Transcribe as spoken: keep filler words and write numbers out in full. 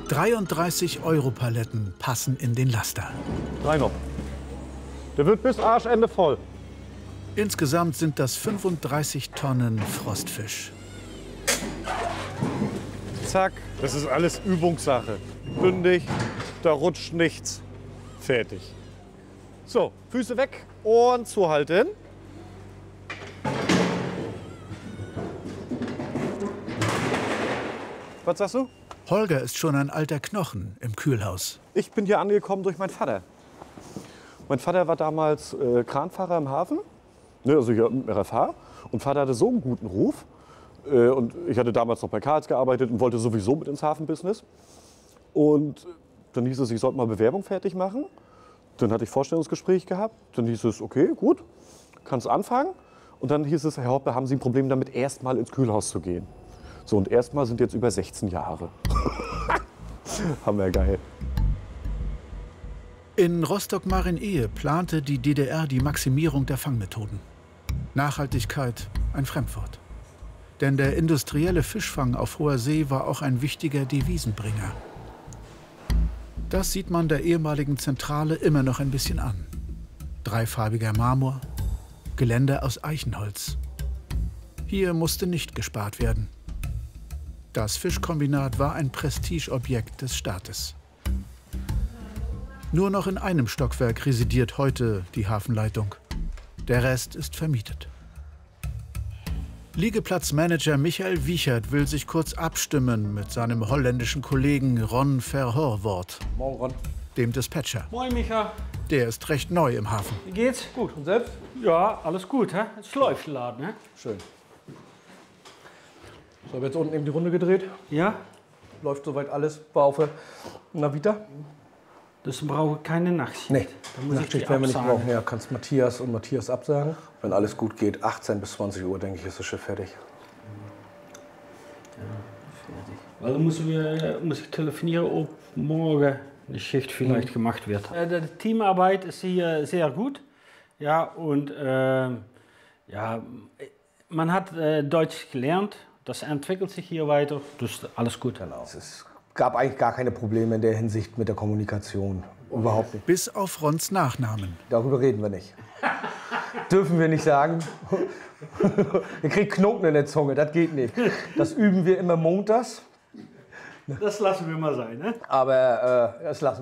dreiunddreißig Euro Paletten passen in den Laster. Drei noch. Der wird bis Arschende voll. Insgesamt sind das fünfunddreißig Tonnen Frostfisch. Zack, das ist alles Übungssache. Bündig, da rutscht nichts. Fertig. So, Füße weg und zuhalten. Was sagst du? Holger ist schon ein alter Knochen im Kühlhaus. Ich bin hier angekommen durch meinen Vater. Mein Vater war damals äh, Kranfahrer im Hafen, ne, also hier im R F H. Und Vater hatte so einen guten Ruf. Äh, und ich hatte damals noch bei Karls gearbeitet und wollte sowieso mit ins Hafenbusiness. Und dann hieß es, ich sollte mal Bewerbung fertig machen. Dann hatte ich Vorstellungsgespräch gehabt. Dann hieß es, okay, gut, kannst anfangen. Und dann hieß es, Herr Hoppe, haben Sie ein Problem damit, erst mal ins Kühlhaus zu gehen? So, und erstmal sind jetzt über sechzehn Jahre. Hammergeil. In Rostock-Marienehe plante die D D R die Maximierung der Fangmethoden. Nachhaltigkeit ein Fremdwort. Denn der industrielle Fischfang auf hoher See war auch ein wichtiger Devisenbringer. Das sieht man der ehemaligen Zentrale immer noch ein bisschen an. Dreifarbiger Marmor, Geländer aus Eichenholz. Hier musste nicht gespart werden. Das Fischkombinat war ein Prestigeobjekt des Staates. Nur noch in einem Stockwerk residiert heute die Hafenleitung. Der Rest ist vermietet. Liegeplatzmanager Michael Wiechert will sich kurz abstimmen mit seinem holländischen Kollegen Ron Verhorwort, Morgen, Ron. dem Dispatcher. Moin, Micha. Der ist recht neu im Hafen. Wie geht's? Gut, und selbst? Ja, alles gut, hä? Es läuft, der Laden, hä? Schön. So, habe jetzt unten eben die Runde gedreht. Ja? Läuft soweit alles. War auf der Navita. Das brauche ich keine Nachtschicht. Nee, da muss ich Nachtschicht die werden wir nicht absagen. brauchen. Ja, kannst Matthias und Matthias absagen. Wenn alles gut geht, achtzehn bis zwanzig Uhr, denke ich, ist das Schiff fertig. Weil dann müssen wir, muss ich telefonieren, ob morgen eine Schicht vielleicht mhm. gemacht wird. Äh, die Teamarbeit ist hier sehr gut. Ja, und äh, ja, man hat äh, Deutsch gelernt. Das entwickelt sich hier weiter. Das ist alles gut. Genau. Es ist, gab eigentlich gar keine Probleme in der Hinsicht mit der Kommunikation. Überhaupt nicht. Bis auf Rons Nachnamen. Darüber reden wir nicht. Dürfen wir nicht sagen. Ihr kriegt Knoten in der Zunge, das geht nicht. Das üben wir immer montags. Das lassen wir mal sein, ne? Aber äh, das lassen